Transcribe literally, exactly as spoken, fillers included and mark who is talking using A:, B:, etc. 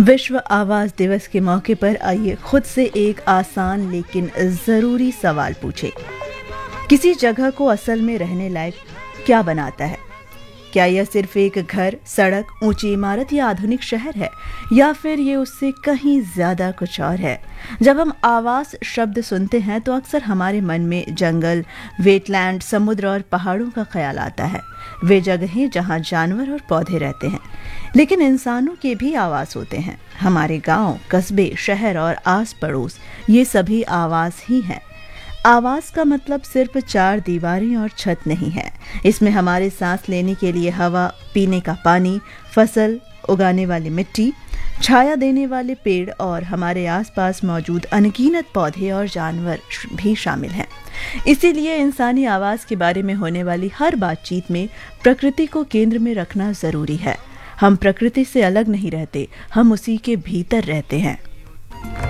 A: विश्व आवास दिवस के मौके पर आइए खुद से एक आसान लेकिन जरूरी सवाल पूछें। किसी जगह को असल में रहने लायक क्या बनाता है? क्या यह सिर्फ एक घर, सड़क, ऊंची इमारत या आधुनिक शहर है, या फिर ये उससे कहीं ज्यादा कुछ और है? जब हम आवास शब्द सुनते हैं तो अक्सर हमारे मन में जंगल, वेटलैंड, समुद्र और पहाड़ों का ख्याल आता है। वे जगहें जहां जानवर और पौधे रहते हैं। लेकिन इंसानों के भी आवास होते हैं। हमारे गांव, कस्बे, शहर और आस पड़ोस, ये सभी आवास ही हैं। आवास का मतलब सिर्फ चार दीवारें और छत नहीं है। इसमें हमारे सांस लेने के लिए हवा, पीने का पानी, फसल उगाने वाली मिट्टी, छाया देने वाले पेड़ और हमारे आसपास मौजूद अनगिनत पौधे और जानवर भी शामिल हैं। इसीलिए इंसानी आवास के बारे में होने वाली हर बातचीत में प्रकृति को केंद्र में रखना जरूरी है। हम प्रकृति से अलग नहीं रहते, हम उसी के भीतर रहते हैं।